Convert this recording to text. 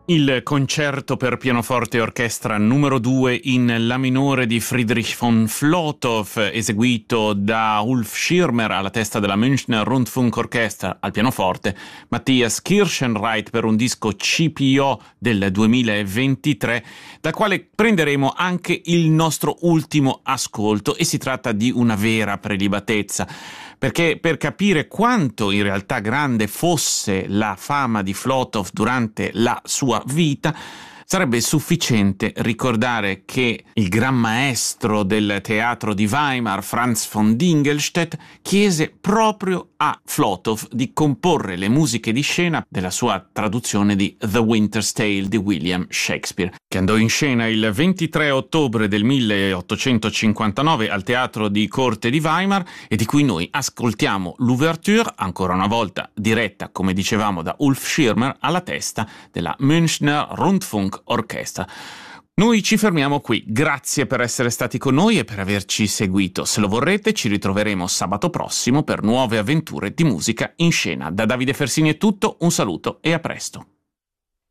Il concerto per pianoforte e orchestra numero 2 in La minore di Friedrich von Flotow, eseguito da Ulf Schirmer alla testa della Münchner Rundfunkorchester al pianoforte, Matthias Kirschenreit per un disco CPO del 2023, dal quale prenderemo anche il nostro ultimo ascolto, e si tratta di una vera prelibatezza, perché per capire quanto in realtà grande fosse la fama di Flotow durante la sua vita, sarebbe sufficiente ricordare che il gran maestro del teatro di Weimar, Franz von Dingelstedt, chiese proprio a Flotow di comporre le musiche di scena della sua traduzione di The Winter's Tale di William Shakespeare, che andò in scena il 23 ottobre del 1859 al teatro di corte di Weimar e di cui noi ascoltiamo l'ouverture, ancora una volta diretta, come dicevamo, da Ulf Schirmer alla testa della Münchner Rundfunkorchester. Noi ci fermiamo qui, grazie per essere stati con noi e per averci seguito. Se lo vorrete ci ritroveremo sabato prossimo per nuove avventure di musica in scena. Da Davide Fersini è tutto, un saluto e a presto.